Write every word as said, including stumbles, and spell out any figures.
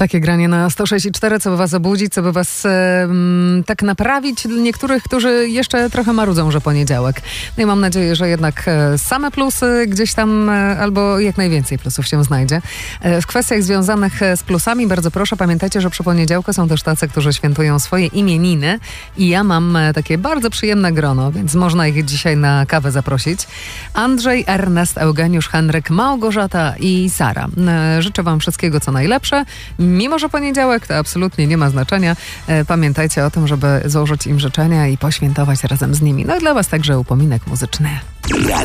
Takie granie na sto sześć i cztery, co by was obudzić, co by was e, tak naprawić dla niektórych, którzy jeszcze trochę marudzą, że poniedziałek. No i mam nadzieję, że jednak e, same plusy gdzieś tam, e, albo jak najwięcej plusów się znajdzie. E, w kwestiach związanych z plusami, bardzo proszę, pamiętajcie, że przy poniedziałku są też tacy, którzy świętują swoje imieniny i ja mam e, takie bardzo przyjemne grono, więc można ich dzisiaj na kawę zaprosić. Andrzej, Ernest, Eugeniusz, Henryk, Małgorzata i Sara. E, życzę wam wszystkiego, co najlepsze. Mimo że poniedziałek, to absolutnie nie ma znaczenia. E, pamiętajcie o tym, żeby złożyć im życzenia i poświętować razem z nimi. No i dla was także upominek muzyczny.